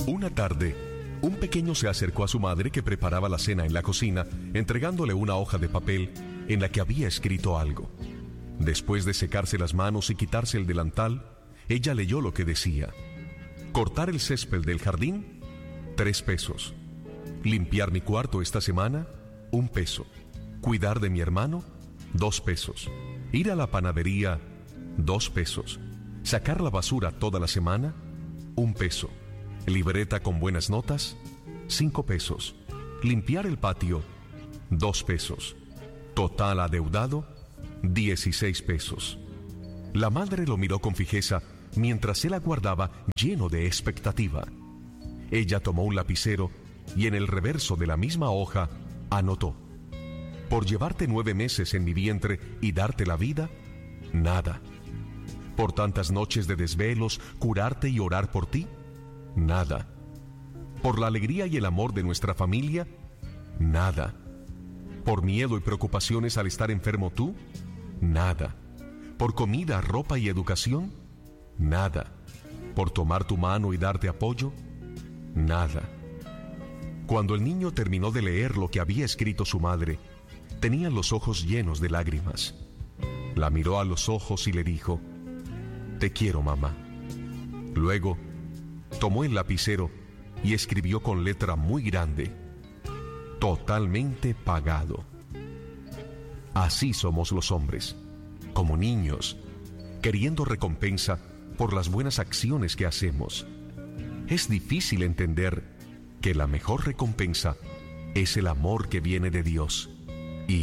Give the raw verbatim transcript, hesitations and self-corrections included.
Una tarde, un pequeño se acercó a su madre que preparaba la cena en la cocina, entregándole una hoja de papel en la que había escrito algo. Después de secarse las manos y quitarse el delantal, ella leyó lo que decía: cortar el césped del jardín, tres pesos. Limpiar mi cuarto esta semana, un peso. Cuidar de mi hermano, dos pesos. Ir a la panadería, dos pesos. Sacar la basura toda la semana, un peso. Libreta con buenas notas, cinco pesos. Limpiar el patio, dos pesos. Total adeudado, dieciséis pesos. La madre lo miró con fijeza mientras él aguardaba, lleno de expectativa. Ella tomó un lapicero y en el reverso de la misma hoja anotó: por llevarte nueve meses en mi vientre y darte la vida, nada. Por tantas noches de desvelos, curarte y orar por ti, nada. Por la alegría y el amor de nuestra familia, nada. Por miedo y preocupaciones al estar enfermo tú, nada. Por comida, ropa y educación, nada. Por tomar tu mano y darte apoyo, nada. Cuando el niño terminó de leer lo que había escrito su madre, tenía los ojos llenos de lágrimas. La miró a los ojos y le dijo: te quiero, mamá. Luego, tomó el lapicero y escribió con letra muy grande: totalmente pagado. Así somos los hombres, como niños, queriendo recompensa por las buenas acciones que hacemos. Es difícil entender que la mejor recompensa es el amor que viene de Dios.